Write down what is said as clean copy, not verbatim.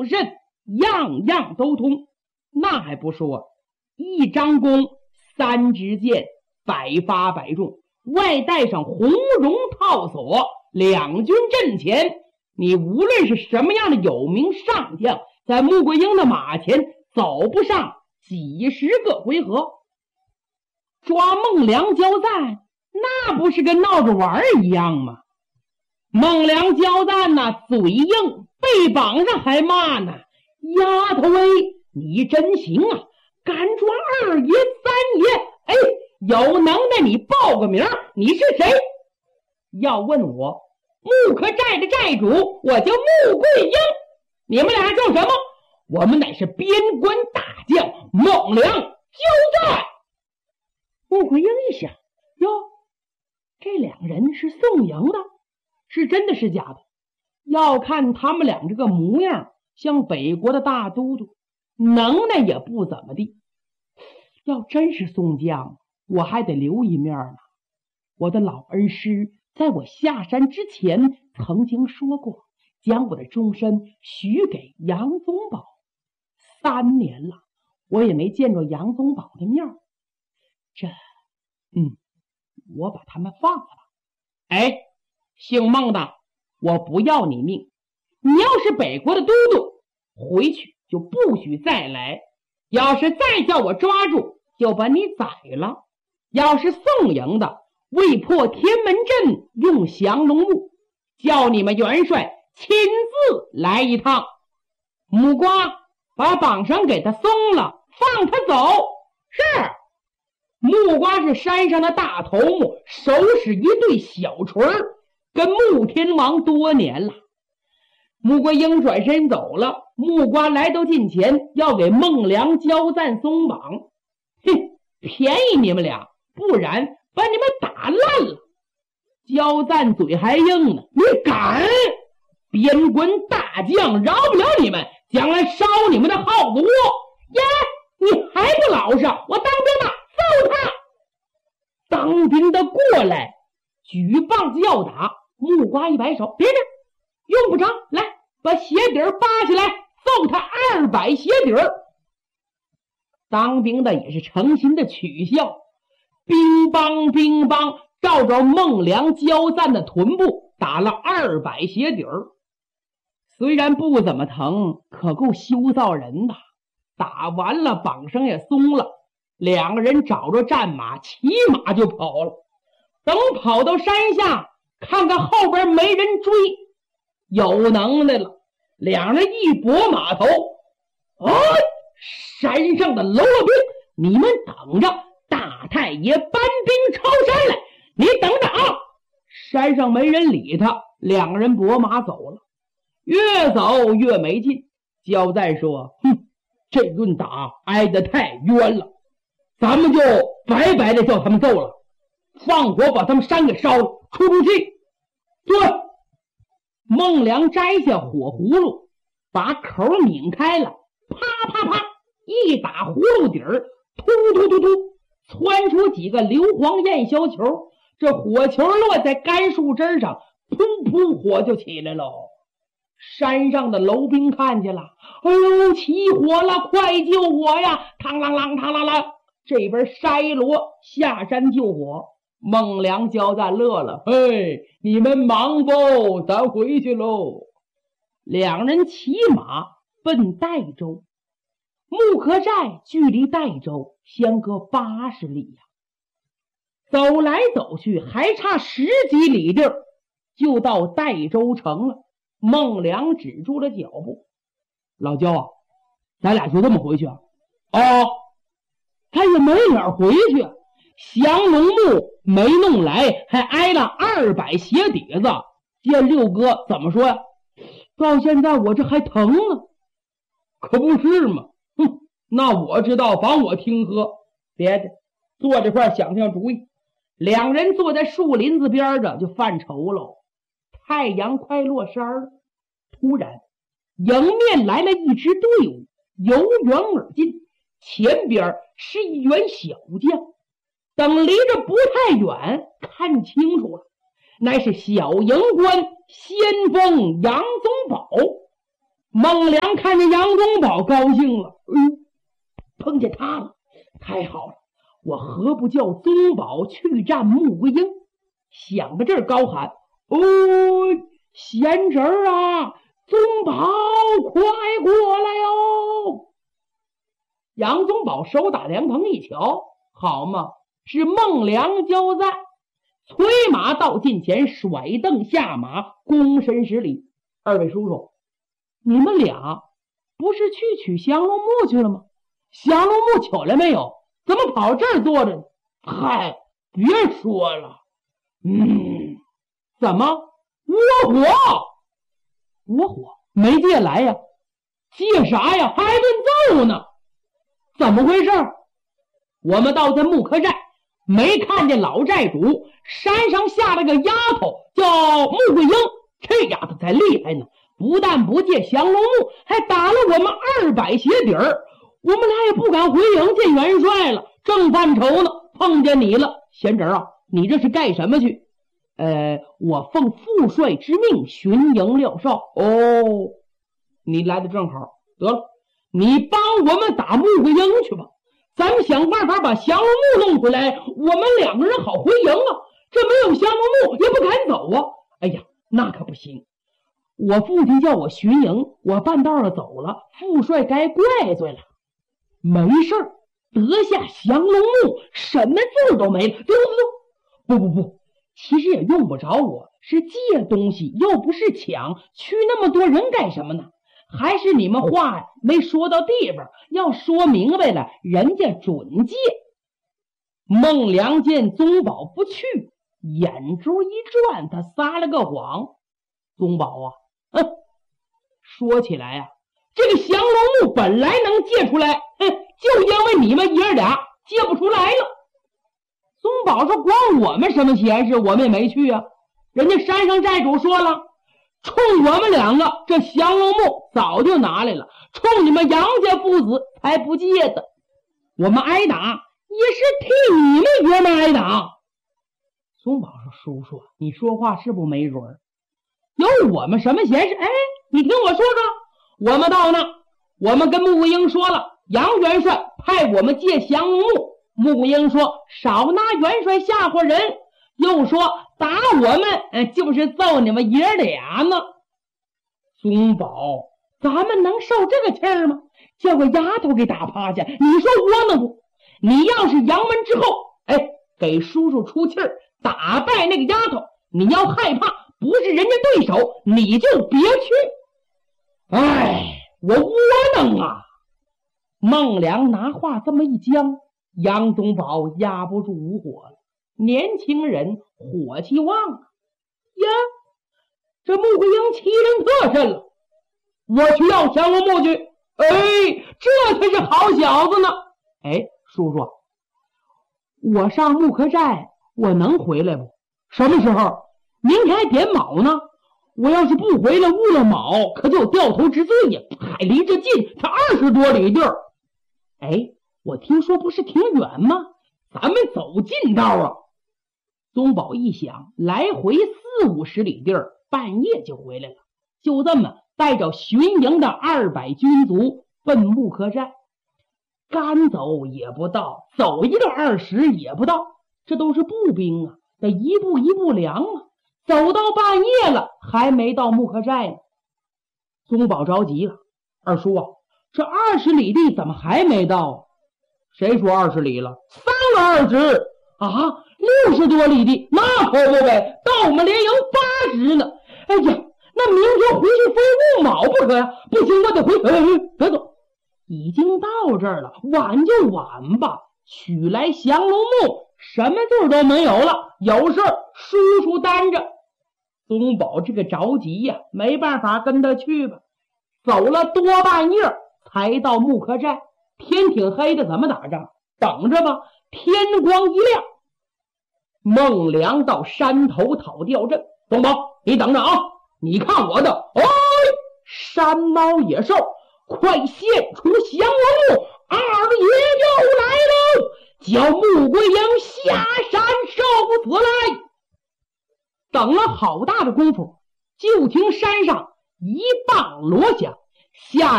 补肾，样样都通。那还不说，一张弓3支箭，百发百中，外带上红绒套索，2军阵前，你无论是什么样的有名上将，在穆桂英的马前走不上几10个回合。抓孟良交战，那不是跟闹着玩一样吗？孟良交战嘴硬，被绑上还骂呢，丫头你真行啊，敢抓2爷3爷，有能耐你报个名，你是谁？要问我木可寨的寨主，我叫穆桂英。你们俩叫什么？我们乃是边关大将孟良交战。穆桂英一想，哟，这2人是宋营的，是真的是假的？要看他们俩这个模样，像北国的大都督，能耐也不怎么地。要真是宋将，我还得留一面呢。我的老恩师在我下山之前曾经说过，将我的终身许给杨宗保。3年了，我也没见着杨宗保的面。我把他们放了吧。姓孟的，我不要你命。你要是北国的都督，回去就不许再来。要是再叫我抓住，就把你宰了。要是宋营的，为破天门阵用降龙木，叫你们元帅亲自来一趟。木瓜，把绑绳给他松了，放他走。是。木瓜是山上的大头目，手使一对小锤，跟穆天王多年了。穆桂英转身走了，木瓜来到近前，要给孟良交战松绑。便宜你们俩，不然把你们打烂了。交战嘴还硬呢，你敢？边关大将饶不了你们，将来烧你们的耗子窝。你还不老实，我当兵的揍他！当兵的过来，举棒子要打。木瓜一摆手，别别，用不着，来，把鞋底扒下来，揍他200鞋底。当兵的也是诚心的取笑，乒乓乒乓，照着孟良交战的臀部打了200鞋底。虽然不怎么疼，可够羞臊人的。打完了，绑绳也松了，2个人找着战马，骑马就跑了。等跑到山下，看看后边没人追，有能耐了，2人一拨马头，山上的喽啰兵，你们等着，大太爷搬兵抄山来，你等着啊！山上没人理他，2个人拨马走了。越走越没劲，交战说，这顿打挨得太冤了，咱们就白白的叫他们揍了，放火把他们山给烧了，出气。对，孟良摘下火葫芦，把口拧开了，啪啪啪一打葫芦底儿，突突突突窜出几个硫磺焰硝球，这火球落在干树枝上，噗噗火就起来了。山上的楼兵看见了，起火了，快救火呀！嘡啷啷嘡啷啷，这边筛罗下山救火。孟良交战乐了，你们忙不？咱回去喽。2人骑马奔代州。木可寨距离代州相隔80里呀，走来走去还差10几里地儿，就到代州城了。孟良止住了脚步，老焦啊，咱俩就这么回去啊？他也没哪儿回去，降龙木没弄来，还挨了200鞋底子。见六哥怎么说呀？到现在我这还疼呢。可不是嘛，那我知道，帮我听喝。别的，坐这块想想主意。2人坐在树林子边上就犯愁了。太阳快落山了，突然迎面来了一支队伍，由远而近，前边是一员小将。等离着不太远，看清楚了，乃是小营官先锋杨宗保。 孟良看见杨宗保高兴了，碰见他了，太好了，我何不叫宗保去战穆桂英？想到这儿高喊：贤侄儿啊，宗保快过来哟！杨宗保手打凉棚一瞧，好嘛，是孟良交赞，催马到近前，甩蹬下马，躬身施礼：二位叔叔，你们俩不是去取降龙木去了吗？降龙木取来没有？怎么跑这儿坐着呢？嗨，别说了。怎么？窝火没借来呀？借啥呀？还顿揍呢？怎么回事？我们倒在木柯寨没看见老寨主山上下了个丫头叫穆桂英，这丫头才厉害呢，不但不借降龙木，还打了我们200鞋底儿。我们俩也不敢回营见元帅了，正犯愁呢，碰见你了。贤侄啊，你这是干什么去？我奉父帅之命巡营廖少。你来的正好，得了，你帮我们打穆桂英去吧，咱们想办法把降龙木弄回来，我们2个人好回营啊。这没有降龙木也不敢走啊。哎呀，那可不行，我父亲叫我巡营，我半道上走了，父帅该怪罪了。没事儿，得下降龙木，什么字都没了。走，不，其实也用不着我，是借东西又不是抢，去那么多人干什么呢？还是你们话没说到地方，要说明白了，人家准借。孟良见宗保不去，眼珠一转，他撒了个谎。宗保啊，说起来啊，这个降龙木本来能借出来，就因为你们爷俩借不出来了。宗保说：“关我们什么闲事？我们也没去啊。人家山上寨主说了，冲我们2个，这降龙木早就拿来了，冲你们杨家父子才不借的。我们挨打也是替你们爷们挨打。”宗保说：“叔叔，你说话是不没准儿？有我们什么闲事？你听我说说。我们到那，我们跟穆桂英说了，杨元帅派我们借降龙木。穆桂英说少拿元帅吓唬人，又说打我们就是揍你们爷俩呢。宗保，咱们能受这个气儿吗？叫个丫头给打趴下，你说窝囊不？你要是杨门之后，给叔叔出气儿，打败那个丫头，你要害怕不是人家对手，你就别去。我窝囊啊！孟良拿话这么一讲，杨宗保压不住无火了。年轻人火气旺啊！呀，这穆桂英欺人特甚了，我去要降龙木去。这才是好小子呢。叔叔，我上木柯寨，我能回来不？什么时候？明天还点卯呢。我要是不回来，误了卯，可就掉头之罪呀！还离这近，才20多里地儿。我听说不是挺远吗？咱们走近道啊。宗保一想，来回40-50里地儿，半夜就回来了。就这么带着巡营的200军卒奔木柯寨，赶走也不到，走一个20也不到，这都是步兵啊，得一步一步量啊。走到半夜了，还没到木柯寨呢。宗保着急了：“二叔啊，这20里地怎么还没到啊？”“谁说20里了？3个20啊，60多里地，那可不呗，到我们连营80呢。那明天回去非误卯不可呀！不行，我得回。别走，已经到这儿了，晚就晚吧。取来降龙木，什么字都没有了，有事叔叔担着。”宗保这个着急呀，没办法，跟他去吧。走了多半夜才到木柯寨，天挺黑的，怎么打仗？等着吧。天光一亮，孟良到山头讨吊阵。宗保，你等着啊！你看我的，山猫野兽，快现出降龙木，二爷又来了，叫穆桂英下山受死来。等了好大的功夫，就听山上一棒锣响， 下